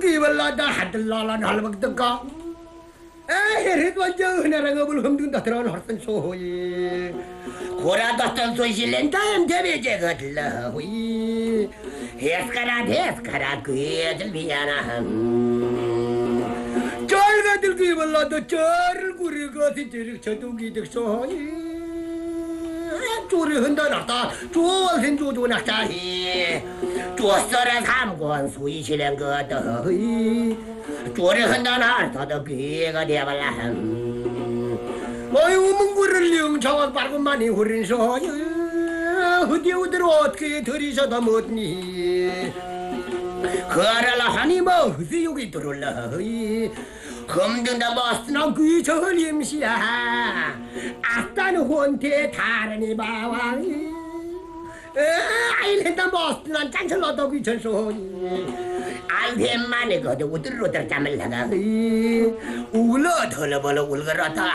기발라다 하들라라 날먹든가 에헤릿 완전 흔해랑 업을 흠든다 들어간 헐슨 소이 고라뒀던 소실렌다엠 대비제 거들러 호이 헤스카라 그애들 미안함 쩔가들 기발라도 쩔을 구리거지 저리 저두기득 소이 쪼리 흔다놨다 쪼얼신 쪼쪼낙자히 쪼서라 삼권 수이실행 거더이 쪼리 흔다놨다도 귀가 되발라 어이 우문구를 영창원 빨고만이 후린소 어디 어떻게 들이셔도 못니 그알라 하니 뭐 어디 여기 들어올라 검든다 버스나 귀저을 임시야 아따는 혼태 다르니 바왕이 아이랜다 버스나 짠철러도 귀천소니 알템만에 거도 우들우들 잠을 나가 울어 덜어버려 울거라다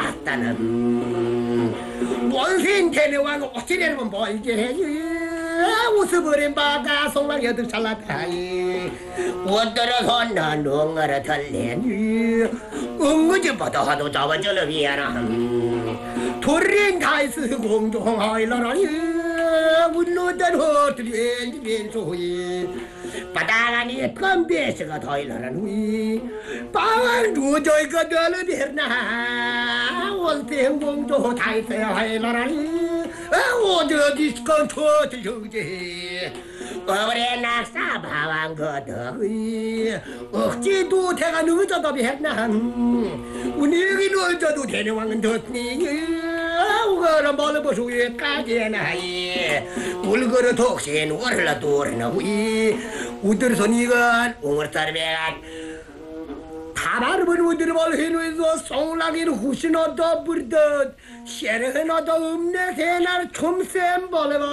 아따는 원신 대내왕 어찌되면 멀게 웃어버린 바가 송랑 여덟 잘났다이 웃들어서 난 엉어라 털레니 엉어지보다 하도 잡아줘라 미안함 돌린 다이스 공종하일라라니 울로던 허들이 왼소이 바다가니 껌베스가 더일라란 후이 빵을 누저이가 너를 베르나 원생 공조 다이스야 하일라라니 어디 스컨 초들 저지 어버레 낙사 바왕 거더이 억지도 대가 늦어도 베르나 우니기 늦어도 대내왕은 덧니 우거라 멀어보수에 까지나이 울거라 독신 월라 도르나 후이 우들선이가 웅얼살배가 타바르번 우들벌 해놓에서 송락이를 후신어도 부르듯 셰르해너도 음내 세날 춤샘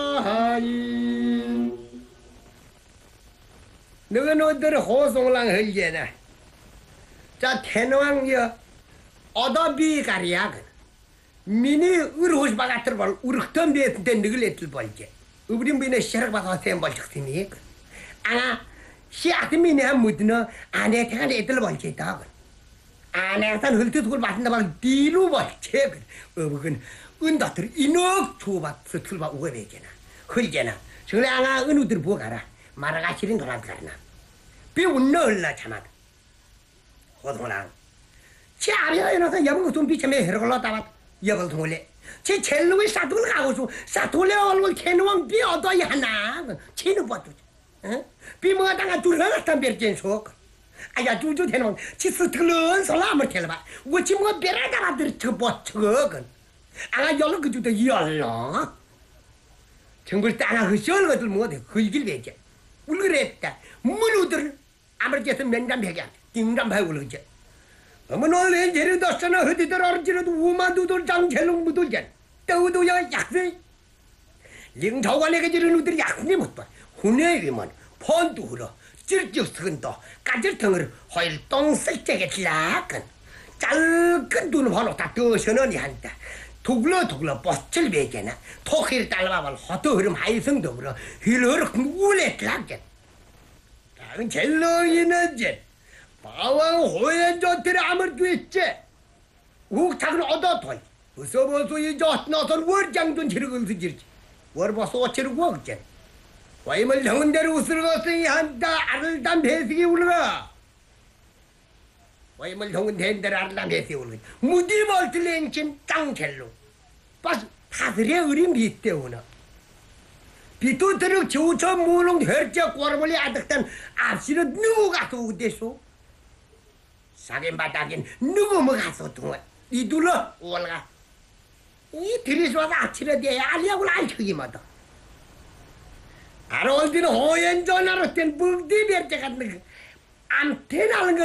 벌어봐이 너는 어들 호송랑 흘게나 자 태노왕여 어더비가리야건 미니 으르호시바 같은 걸 우르던 배인데 너를 애들 벌게 우리 미네 셰르바가 셈 벌적시니 아나 시아트미네 한 무드너 아내 태가 애들 벌게 있다 아내산 흘트도 맞는다 막 뒤로 벌게 어버근 은다들 이넉 조밭서 틀바 오게 되잖아 흘게나 저래 아나 은우들 보가라 말아가 싫은 거랑 가나 비 운너 흘라 참아 호동랑 치 아래가 일어나서 여보가 좀 비참해 흐르걸렀다 여벌 동을래 제 젤로에 사돌 가고서 사돌에 얼굴 캐노왕 비 얻어야 하나 치는 것도 비뭐가 당한 둘러갔단 베르젠 속 아야 두두 대노왕 치스 틀은 솔라물 텔봐 우치 뭐 베라다가 들쳐 버쳐건 아가 열로 그주도 열로 정글 땅아 흐셔을 것들 뭐대 흐이길 베제 울그랬다 물우들 아무렇게서 면담 베게 띵담 바이 울그제 어머 너는 제르도스나 흐디들 어르지라도 우마두들 장젤롱 무들겐 떠우도야 약세 링저관에게 지르는 우들이 약세 못봐 후내위만 폰도 흐러 찔찔스근도 까질텅을 허일 똥쓸때게 딜라건 짧은 눈 화로 다 떠셔너니 한다 독러 버스칠 베게나 토키를 딸라발 허도 흐름 하이성도 그러 힐허르 우레 딜라겐 다른 젤롱이는 제 바왕 호연 저들이 아무리 있지 욱탁을 얻어토이 어서버서 이 젖나서 월장돈 지르건 쓰지르지 월버서 어치르고 억제 와임을 정은대로 웃으러갔으니 한다 아들단 배식이 울러라 와임을 정은대로 아들단 배식이 울러라 무디 멀틀랭친 짱젤로 빠스 다들의 의리 밑대우나 비투트럭 저우처 무릉 혈자 꼬라벌리 아득단 앞시는 누가 도우대소 사긴 바닥인 누구 뭐 가서 동안 이 둘러 올가 이 들이서 와서 아치려 대 알리하고 알켜기마다 알아올디는 호연 전화로 땐 물디 별자 같은 거 안테나는 거